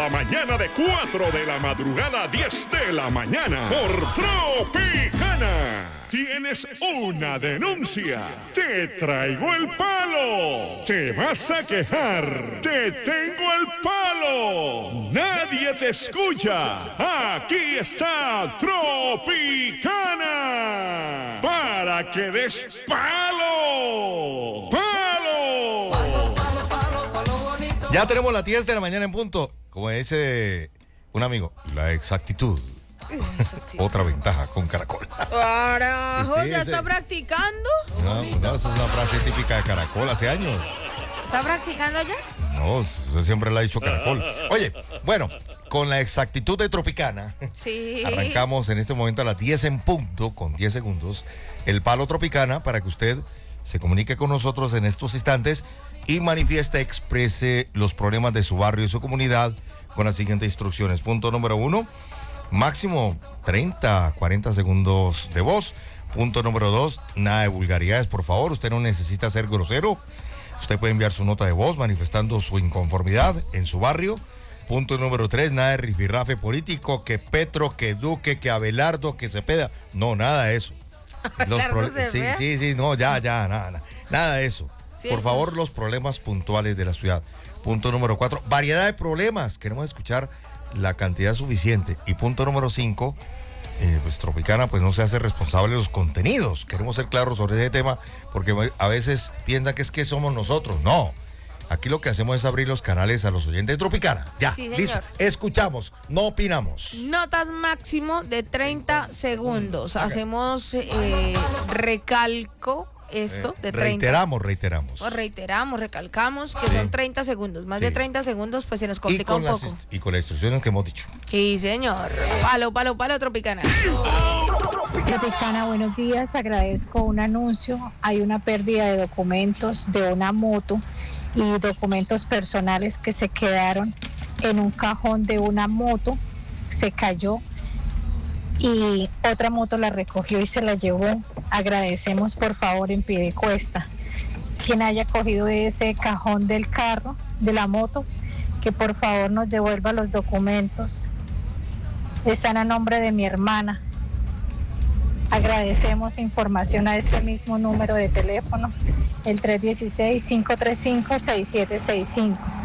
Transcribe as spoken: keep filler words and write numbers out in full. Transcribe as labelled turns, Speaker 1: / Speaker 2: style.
Speaker 1: cada mañana de cuatro de la madrugada a diez de la mañana por Tropicana. ¿Tienes una denuncia? ¡Te traigo el palo! ¿Te vas a quejar? ¡Te tengo el palo! ¡Nadie te escucha! ¡Aquí está Tropicana! ¡Para que des palo! ¡Palo!
Speaker 2: Palo, palo, palo, palo bonito.
Speaker 3: Ya tenemos las diez de la mañana en punto. Como dice un amigo, la exactitud. Otra ventaja con Caracol.
Speaker 4: Carajo,
Speaker 3: Sí,
Speaker 4: ¿ya
Speaker 3: sí.
Speaker 4: está practicando?
Speaker 3: No, no, esa es una frase típica de Caracol hace años.
Speaker 4: ¿Está practicando ya?
Speaker 3: No, eso siempre la ha dicho Caracol. Oye, bueno, con la exactitud de Tropicana,
Speaker 4: Sí.
Speaker 3: arrancamos en este momento a las diez en punto, con diez segundos, el palo Tropicana para que usted se comunique con nosotros en estos instantes y manifieste, exprese los problemas de su barrio y su comunidad con las siguientes instrucciones. Punto número uno, máximo treinta, cuarenta segundos de voz. Punto número dos, nada de vulgaridades, por favor. Usted no necesita ser grosero. Usted puede enviar su nota de voz manifestando su inconformidad en su barrio. Punto número tres, nada de rifirrafe político, que Petro, que Duque, que Abelardo, que Cepeda. No, nada de eso. Los
Speaker 4: Abelardo
Speaker 3: pro- sí,
Speaker 4: Cepeda.
Speaker 3: sí, sí, no, ya, ya, nada, nada, nada de eso.
Speaker 4: Sí,
Speaker 3: Por
Speaker 4: es-
Speaker 3: favor, los problemas puntuales de la ciudad. Punto número cuatro, variedad de problemas. Queremos escuchar la cantidad suficiente. Y punto número cinco, eh, pues Tropicana pues no se hace responsable de los contenidos. Queremos ser claros sobre ese tema porque a veces piensan que es que somos nosotros. No, aquí lo que hacemos es abrir los canales a los oyentes de Tropicana. Ya,
Speaker 4: Sí, señor.
Speaker 3: listo. Escuchamos, no opinamos.
Speaker 4: Notas máximo de treinta segundos. Hacemos eh, recalco esto de treinta.
Speaker 3: Reiteramos, reiteramos.
Speaker 4: O reiteramos, recalcamos que
Speaker 3: Sí.
Speaker 4: son treinta segundos. Más
Speaker 3: Sí.
Speaker 4: de treinta segundos, pues se nos
Speaker 3: Y
Speaker 4: complica
Speaker 3: con,
Speaker 4: un
Speaker 3: las,
Speaker 4: poco.
Speaker 3: inst- y con las instrucciones que hemos dicho.
Speaker 4: Sí, señor. Palo, palo, palo, Tropicana.
Speaker 5: Tropicana, buenos días. Agradezco un anuncio. Hay una pérdida de documentos de una moto y documentos personales que se quedaron en un cajón de una moto. Se cayó y otra moto la recogió y se la llevó. Agradecemos por favor en Piedecuesta. Quien haya cogido ese cajón del carro, de la moto, que por favor nos devuelva los documentos. Están a nombre de mi hermana. Agradecemos información a este mismo número de teléfono, el tres uno seis, cinco tres cinco, seis siete seis cinco.